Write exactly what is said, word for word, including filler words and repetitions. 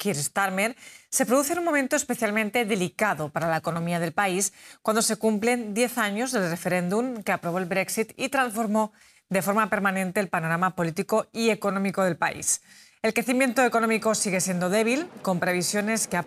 Keir Starmer, se produce en un momento especialmente delicado para la economía del país, cuando se cumplen diez años del referéndum que aprobó el Brexit y transformó de forma permanente el panorama político y económico del país. El crecimiento económico sigue siendo débil, con previsiones que